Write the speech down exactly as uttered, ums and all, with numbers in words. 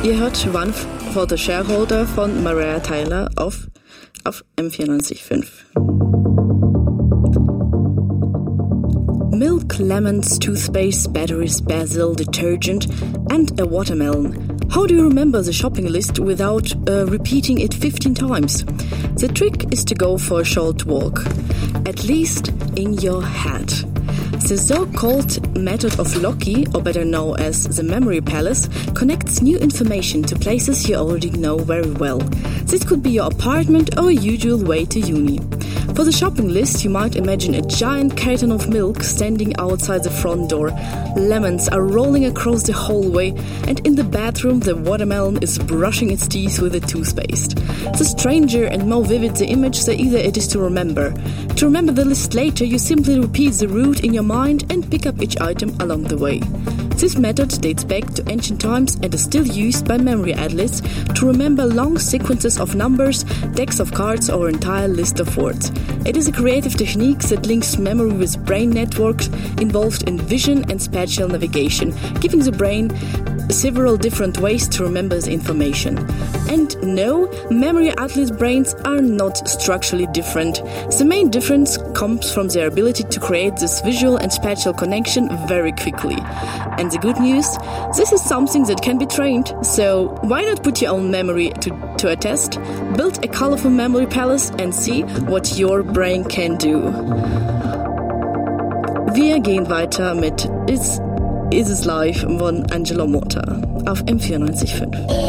Ihr hört One for the Shareholder von Mariah Tyler auf, auf M vierundneunzig Komma fünf. Milk, lemons, toothpaste, batteries, basil, detergent and a watermelon. How do you remember the shopping list without uh, repeating it fifteen times? The trick is to go for a short walk, at least in your head. The so-called method of Loki, or better known as the memory palace, connects new information to places you already know very well. This could be your apartment or a usual way to uni. For the shopping list, you might imagine a giant carton of milk standing outside the front door. Lemons are rolling across the hallway, and in the bathroom, the watermelon is brushing its teeth with a toothpaste. The stranger and more vivid the image, the easier it is to remember. To remember the list later, you simply repeat the route in your mind and pick up each item along the way. This method dates back to ancient times and is still used by memory athletes to remember long sequences of numbers, decks of cards, or entire list of words. It is a creative technique that links memory with brain networks involved in vision and spatial navigation, giving the brain several different ways to remember the information. And no, memory athletes' brains are not structurally different. The main difference comes from their ability to create this visual and spatial connection very quickly. And the good news, this is something that can be trained, so why not put your own memory to, to a test? Build a colorful memory palace and see what your brain can do. Wir gehen weiter mit Is, Is It Life von Angelo Motta auf M vierundneunzig Komma fünf.